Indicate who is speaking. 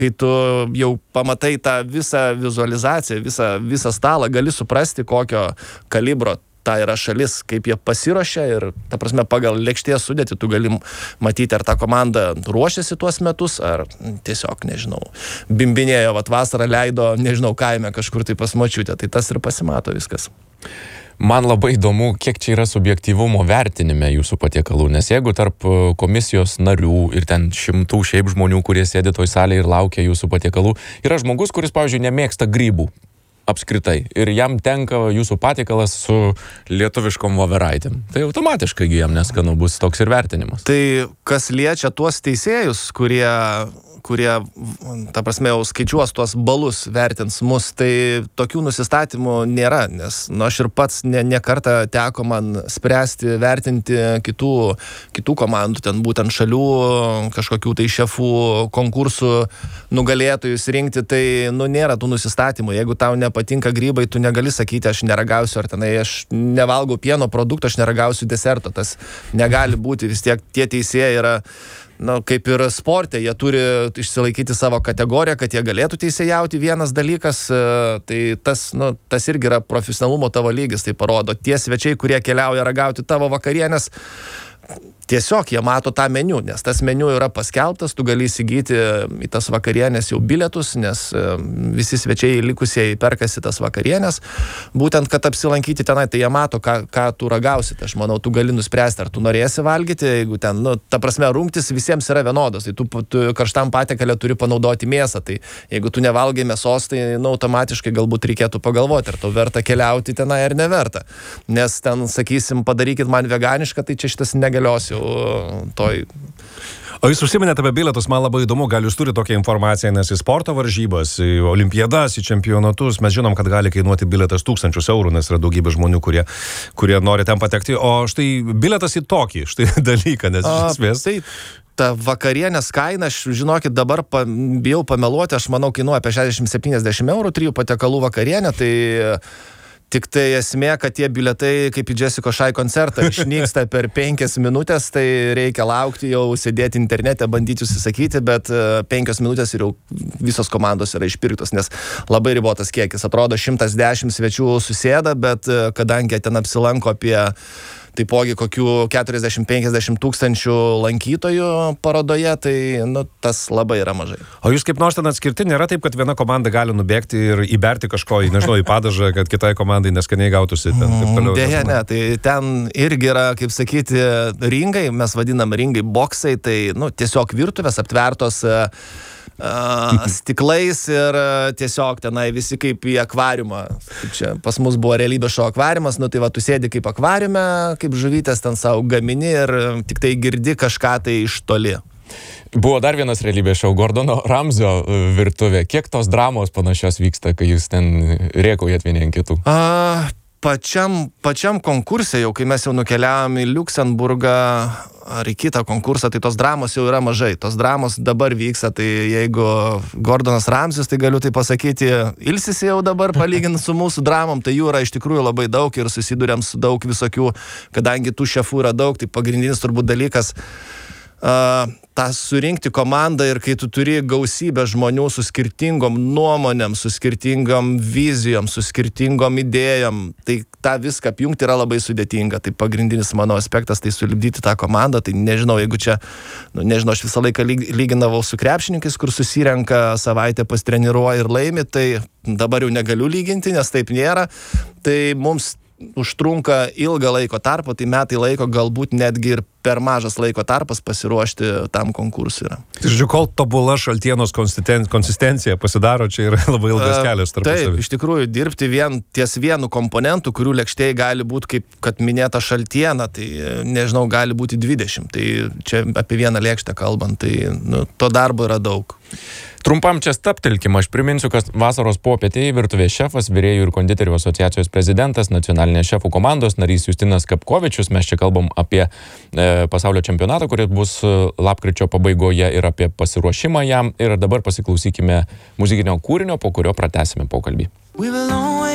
Speaker 1: kai tu jau pamatai tą visą vizualizaciją, visą stalą, gali suprasti, kokio kalibro ta yra šalis, kaip jie pasiruošia ir, ta prasme, pagal lėkštės sudėtį tu gali matyti, ar ta komanda ruošiasi tuos metus, ar tiesiog, nežinau, bimbinėjo, vasarą leido, nežinau, kaime kažkur tai pas močiutę, tai tas ir pasimato viskas.
Speaker 2: Man labai įdomu, kiek čia yra subjektyvumo vertinime jūsų patiekalų, nes jeigu tarp komisijos narių ir ten šimtų šiaip žmonių, kurie sėdi toj salėje ir laukia jūsų patiekalų, yra žmogus, kuris, pavyzdžiui, nemėgsta grybų apskritai ir jam tenka jūsų patiekalas su lietuviškom voveraitėm. Tai automatiškai jam neskanu bus toks ir vertinimas.
Speaker 1: Tai kas liečia tuos teisėjus, kurie, ta prasme, jau skaičiuos tuos balus, vertins mus, tai tokių nusistatymų nėra, nes aš ir pats ne kartą teko man spręsti, vertinti kitų komandų, ten būtent šalių, kažkokių tai šefų, konkursų nugalėtojus rinkti, tai nėra tų nusistatymų. Jeigu tau nepatinka grybai, tu negali sakyti, aš neragausiu, ar tenai aš nevalgau pieno produkto, aš neragausiu deserto. Tas negali būti, vis tiek tie teisėjai yra, kaip ir sporte, jie turi išsilaikyti savo kategoriją, kad jie galėtų teisėjauti. Vienas dalykas, tai tas irgi yra profesionalumo tavo lygis, tai parodo. Tie svečiai, kurie keliauja ragauti tavo vakarienės, tiesiog jie mato tą meniu, nes tas meniu yra paskelbtas, tu gali įsigyti į tas vakarienės jau bilietus, nes visi svečiai likusieji perkasi tas vakarienės, būtent, kad apsilankyti tenai, tai jie mato, ką tu ragausi. Tai aš manau, tu gali nuspręsti, ar tu norėsi valgyti, jeigu ten, ta prasme, rungtis visiems yra vienodos, tai tu karštam patiekalę turi panaudoti mėsą, tai jeigu tu nevalgai mėsos, tai automatiškai galbūt reikėtų pagalvoti, ar tau verta keliauti tenai ar neverta. Nes ten, sakysim, padarykit man veganišką, tai čia šitas negalios jau toj.
Speaker 3: O jūs užsiminėte apie bilietus, man labai įdomu, gal jūs turite tokią informaciją, nes į sporto varžybas, į olimpiadas, į čempionatus, mes žinom, kad gali kainuoti bilietas 1000 eurų, nes yra daugybė žmonių, kurie nori ten patekti, o štai bilietas į tokį, štai dalyką, nes iš esmės.
Speaker 1: Tai ta vakarienės kaina, aš žinokit, dabar bijau pameluoti, aš manau, kainuoja apie 60-70 eurų, 3 patiekalų vakarienė, tai tik tai esmė, kad tie bilietai, kaip į Jessica Shy koncertą, išnyksta per 5 minutės, tai reikia laukti, jau sėdėti internete, bandyti užsisakyti, bet 5 minutės ir jau visos komandos yra išpirktos, nes labai ribotas kiekis. Atrodo, 110 svečių susėda, bet kadangi ten apsilanko apie taipogi kokių 40-50 tūkstančių lankytojų parodoje, tai tas labai yra mažai.
Speaker 3: O jūs kaip nors ten atskirti, nėra taip, kad viena komanda gali nubėgti ir įberti kažko, nežinau, į padažą, kad kitai komandai neskaniai gautųsi ten taip toliau?
Speaker 1: Deja, ne, tai ten irgi yra, kaip sakyti, ringai, mes vadinam ringai boksai, tai tiesiog virtuvės aptvertos stiklais ir tiesiog tenai visi kaip į akvariumą. Čia pas mus buvo realybės šou akvariumas, tai va, tu sėdi kaip akvariume, kaip žuvytės ten savo gamini ir tik tai girdi kažką tai iš toli.
Speaker 2: Buvo dar vienas realybės šou, Gordono Ramzio virtuvė. Kiek tos dramos panašios vyksta, kai jūs ten rėkaujat vieni ant kitų?
Speaker 1: Pačiam konkurse, jau kai mes jau nukeliavom į Liuksemburgą ar į kitą konkursą, tai tos dramos jau yra mažai. Tos dramos dabar vyksta, tai jeigu Gordonas Ramzis, tai galiu tai pasakyti, ilsisi jau dabar palyginti su mūsų dramom, tai jų yra iš tikrųjų labai daug ir susiduriam su daug visokių, kadangi tų šefų yra daug, tai pagrindinis turbūt dalykas tą surinkti komandą ir kai tu turi gausybę žmonių su skirtingom nuomonėm, su skirtingom vizijom, su skirtingom idėjom, tai tą viską apjungti yra labai sudėtinga. Tai pagrindinis mano aspektas, tai sulipdyti tą komandą, tai nežinau, jeigu čia, nežinau, aš visą laiką lyginavau su krepšininkais, kur susirenka savaitę pastreniruoja ir laimi, tai dabar jau negaliu lyginti, nes taip nėra. Tai mums užtrunka ilgą laiko tarpą, tai metai laiko, galbūt netgi ir per mažas laiko tarpas pasiruošti tam konkursui yra.
Speaker 3: Žodžiu, kol tobula šaltienos konsistencija pasidaro, čia yra labai ilgas kelias tarpusavy.
Speaker 1: Taip, iš tikrųjų, dirbti ties vienu komponentu, kurių lėkštėje gali būti, kaip kad minėta šaltiena, tai nežinau, gali būti 20. Tai čia apie vieną lėkštę kalbant, tai to darbo yra daug.
Speaker 2: Trumpam čia staptelkim, aš priminsiu, kad vasaros popietėje virtuvės šefas, virėjų ir konditerių asociacijos prezidentas, nacionalinės šefų komandos narys Justinas Kapkovičius. Mes čia kalbam apie pasaulio čempionatą, kuris bus lapkričio pabaigoje ir apie pasiruošimą jam. Ir dabar pasiklausykime muzikinio kūrinio, po kurio pratęsime pokalbį.